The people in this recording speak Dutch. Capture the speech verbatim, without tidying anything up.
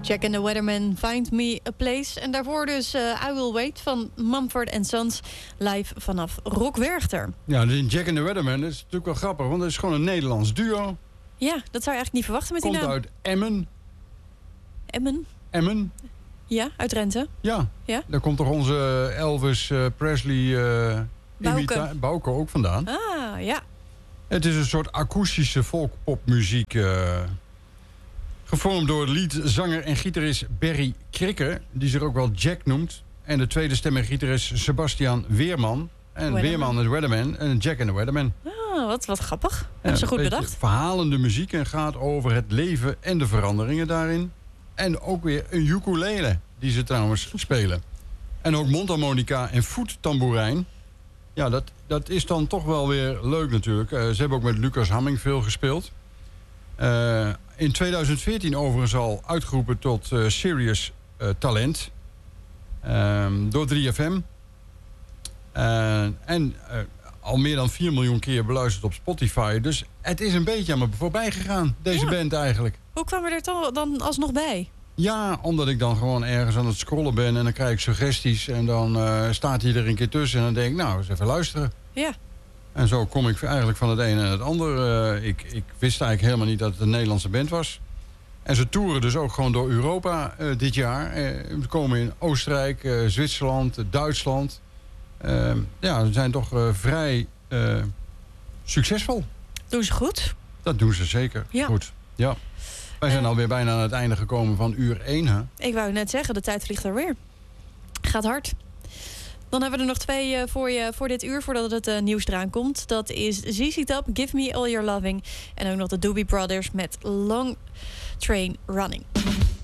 Jack and the Weatherman, Find Me a Place. En daarvoor dus uh, I Will Wait van Mumford and Sons, live vanaf Rock Werchter. Ja, de Jack and the Weatherman is natuurlijk wel grappig, want het is gewoon een Nederlands duo. Ja, dat zou je eigenlijk niet verwachten met Komt die naam. uit Emmen. Emmen? Emmen? Ja, uit Drenthe. Ja, ja? Daar komt toch onze Elvis uh, Presley uh, Bauke. imita- Bauke ook vandaan. Ah, ja. Het is een soort akoestische folkpopmuziek. Uh, gevormd door liedzanger en gitarist Berry Krikke, die zich ook wel Jack noemt. En de tweede stem en gitarist Sebastian Weerman. En Weatherman. Weerman is Weatherman en Jack and the Weatherman. Ah, wat, wat grappig. Ja, hebben ze goed bedacht. Verhalende muziek en gaat over het leven en de veranderingen daarin. En ook weer een ukulele, die ze trouwens spelen. En ook mondharmonica en voettamboerijn. Ja, dat, dat is dan toch wel weer leuk natuurlijk. Uh, ze hebben ook met Lucas Hamming veel gespeeld. Uh, in tweeduizend veertien overigens al uitgeroepen tot uh, Serious uh, Talent. Uh, door drie F M. Uh, en uh, al meer dan vier miljoen keer beluisterd op Spotify. Dus het is een beetje aan me voorbij gegaan, deze ja. band eigenlijk. Hoe kwam er dan, dan alsnog bij? Ja, omdat ik dan gewoon ergens aan het scrollen ben en dan krijg ik suggesties. En dan uh, staat hij er een keer tussen en dan denk ik, nou, eens even luisteren. Ja. En zo kom ik eigenlijk van het een en het ander. Uh, ik, ik wist eigenlijk helemaal niet dat het een Nederlandse band was. En ze toeren dus ook gewoon door Europa uh, dit jaar. Uh, we komen in Oostenrijk, uh, Zwitserland, uh, Duitsland. Uh, ja, ze zijn toch uh, vrij uh, succesvol. Doen ze goed? Dat doen ze zeker ja. goed. Ja. Wij zijn uh, alweer bijna aan het einde gekomen van uur één. Hè? Ik wou net zeggen, de tijd vliegt er weer. Gaat hard. Dan hebben we er nog twee uh, voor je voor dit uur, voordat het uh, nieuws eraan komt. Dat is Z Z Top, Give Me All Your Loving. En ook nog de Doobie Brothers met Long Train Running.